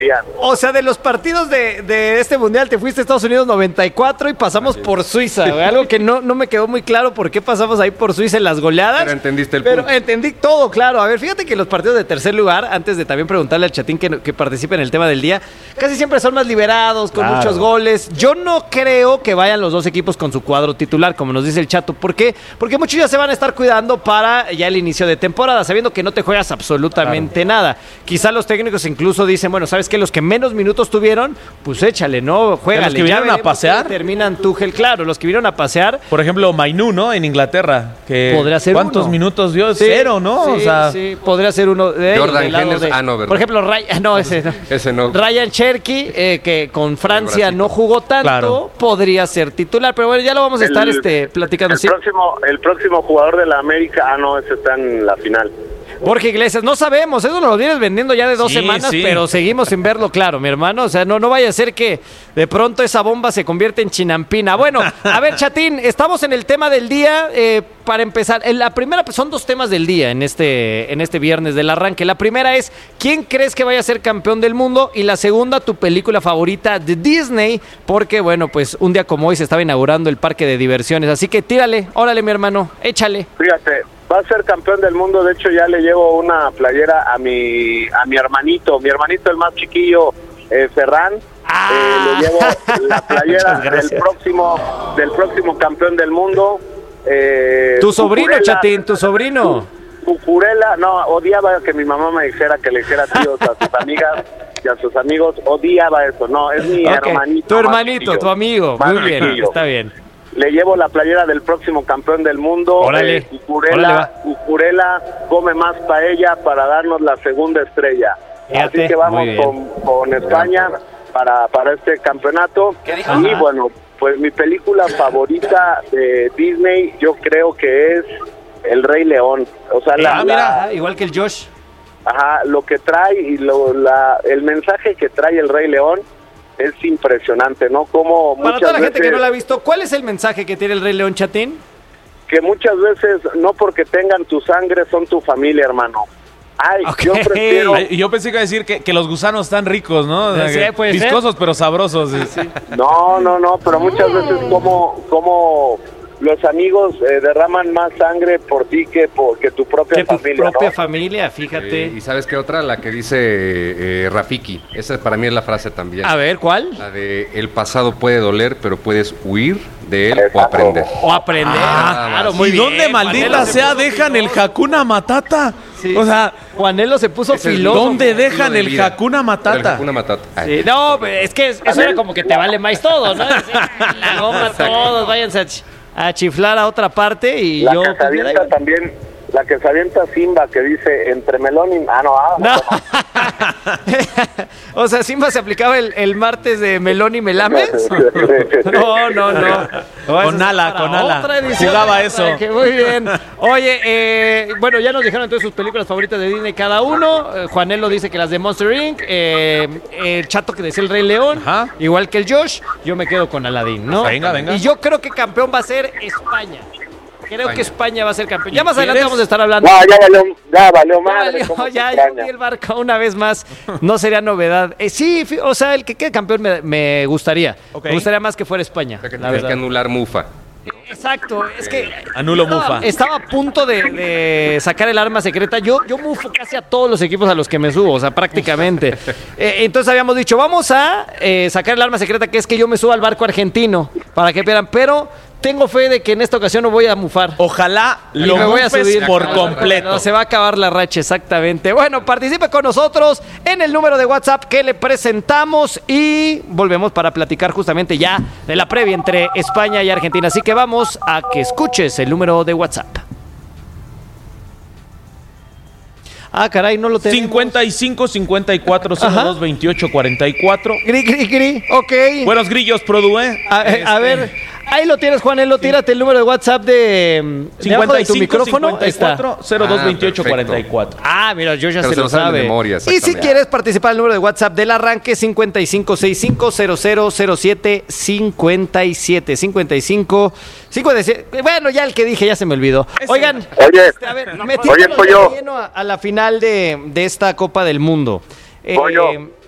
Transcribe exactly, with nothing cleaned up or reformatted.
O sea, de los partidos de, de este mundial te fuiste a Estados Unidos noventa y cuatro y pasamos por Suiza, güey. Algo que no, no me quedó muy claro por qué pasamos ahí por Suiza en las goleadas. Pero entendiste el Pero punto. entendí todo, claro. A ver, fíjate que los partidos de tercer lugar, antes de también preguntarle al chatín que, que participe en el tema del día, casi siempre son más liberados, con Claro. muchos goles. Yo no creo que vayan los dos equipos con su cuadro titular, como nos dice el Chato. ¿Por qué? Porque muchos ya se van a estar cuidando para ya el inicio de temporada, sabiendo que no te juegas absolutamente nada. Quizá los técnicos incluso dicen, bueno, ¿sabes qué? Los que menos minutos tuvieron, pues échale, ¿no? Juégale. Los que vinieron ya a pasear. Terminan Tuchel, claro, los que vinieron a pasear. Por ejemplo, Mainú, ¿no? En Inglaterra. Que Podría ser ¿Cuántos uno? minutos dio? Sí, Cero, ¿no? Sí, o sea, sí, podría ser uno de Jordan del lado Henderson. de- Ah, no, ¿verdad? Por ejemplo, Ryan, no, ese no. Ese no. Ryan Cherky, eh, que con Francia Brasil. no jugó tanto, Claro. podría ser titular, pero bueno, ya lo vamos a estar El- este, platicando. El Sí. próximo, el próximo jugador de la América, ah no, ese está en la final. Borja Iglesias, no sabemos, eso nos lo vienes vendiendo ya de dos Sí, semanas, sí. pero seguimos sin verlo claro, mi hermano. O sea, no, no vaya a ser que de pronto esa bomba se convierte en chinampina. Bueno, a ver, Chatín, estamos en el tema del día. Eh, para empezar, en la primera, son dos temas del día en este, en este viernes del arranque. La primera es, ¿quién crees que vaya a ser campeón del mundo? Y la segunda, tu película favorita de Disney, porque, bueno, pues un día como hoy se estaba inaugurando el parque de diversiones. Así que tírale, órale, mi hermano, échale. Fíjate, va a ser campeón del mundo. De hecho, ya le llevo una playera a mi a mi hermanito, mi hermanito el más chiquillo, eh, Ferran. Ah. Eh, le llevo la playera Muchas gracias. del próximo del próximo campeón del mundo. Eh, Tu sobrino, Cucurella- Chatín, tu sobrino. Cucurella, no, odiaba que mi mamá me dijera que le dijera tíos a sus amigas y a sus amigos, odiaba eso. No, es mi Ok, hermanito. tu más hermanito, chiquillo. tu amigo. Más Muy bien, chiquillo. está bien. Le llevo la playera del próximo campeón del mundo. Órale, Eh, Cucurella, órale, va. Cucurella come más paella para darnos la segunda estrella. Fíjate, Así que muy vamos bien. con, con España para, para este campeonato. Y Ajá. bueno, pues mi película favorita de Disney yo creo que es El Rey León. O sea, la, Ah, mira. la- Ah, igual que el Josh. ajá, lo que trae y lo, la, el mensaje que trae El Rey León es impresionante, ¿no? Como Para muchas toda la gente que veces- no la ha visto, ¿cuál es el mensaje que tiene el Rey León, Chatín? que muchas veces no porque tengan tu sangre son tu familia, hermano. Ay, Ok. yo prefiero... Ay, y yo pensé que iba a decir que, que los gusanos están ricos, ¿no? O sea, Sí, que puede ser. viscosos pero sabrosos. sí. No, no, no, pero muchas veces como, como los amigos eh, derraman más sangre por ti que por que tu propia Que tu familia, propia ¿no? familia, fíjate. Eh, ¿Y sabes qué otra? La que dice eh, Rafiki. Esa para mí es la frase también. A ver, ¿cuál? La de el pasado puede doler, pero puedes huir de él o Exacto. aprender. O aprender. Ah, claro, muy ¿Y bien. dónde maldita Juanelo se sea puso dejan el filoso. Hakuna Matata? Sí. O sea, Juanelo se puso Ese es filoso. ¿dónde Estilo dejan de el vida. Hakuna El Matata? Hakuna Matata. Ay. Sí, no, es que eso era como que te vale más todo, ¿no? Decir, la goma todos, váyanse a, ch- a chiflar a otra parte y La yo... que se pues, me da avienta igual. también, la que se avienta Simba que dice entre melón y... Ah, no, ah, No. O sea, Simba se aplicaba el, el martes de melón y melames. No, no, no. Con Esa es ala, para con ala. otra edición Jugaba del eso. arranque. Muy bien. Oye, eh, bueno, ya nos dijeron entonces sus películas favoritas de Disney cada uno. Eh, Juanelo dice que las de Monster incorporated. Eh, el Chato que decía el Rey León. Ajá. Igual que el Josh. Yo me quedo con Aladdin, ¿no? Venga, venga. Y yo creo que campeón va a ser España. Creo España. que España va a ser campeón. Ya más ¿Quieres? adelante vamos a estar hablando. No, ya valió, ya valió Ya, madre. valió, cómo se ya, ya extraña. hundí el barco una vez más. No sería novedad. Eh, sí, fi- o sea, el que quede campeón me, me gustaría. Ok. Me gustaría más que fuera España. O sea que la tienes que verdad. anular Mufa. Exacto, es que Anulo estaba, Mufa. estaba a punto de, de sacar el arma secreta. Yo, yo mufo casi a todos los equipos a los que me subo, o sea, prácticamente. Eh, entonces habíamos dicho, vamos a eh, sacar el arma secreta, que es que yo me suba al barco argentino para que pierdan, pero tengo fe de que en esta ocasión no voy a mufar. Ojalá Y lo me voy a mufes subir por No, completo. No, se va a acabar la racha, exactamente. Bueno, participe con nosotros en el número de WhatsApp que le presentamos y volvemos para platicar justamente ya de la previa entre España y Argentina. Así que vamos a que escuches el número de WhatsApp. Ah, caray, no lo tenemos. cincuenta y cinco, cincuenta y cuatro, cero dos, veintiocho, cuarenta y cuatro. Gri, gri, gri. Ok. Buenos grillos, Produe. A, eh, a ver, ahí lo tienes, Juanelo. Tírate el número de WhatsApp de, de abajo de tu micrófono. Ahí está. cincuenta y cuatro, cero dos, Ah, veintiocho, perfecto. cuarenta y cuatro. Ah, mira, yo ya Pero se se lo lo saben de sabe. memoria, Y si exactamente. quieres participar, el número de WhatsApp del arranque cincuenta y cinco sesenta y cinco cero cero cero siete cincuenta y siete cincuenta y cinco cincuenta y siete. Bueno, ya el que dije ya se me olvidó. Ese. Oigan, Oye, este, a ver, Oye, metiéndonos Pollo. de lleno a, a la final de, de esta Copa del Mundo. Eh, Pollo.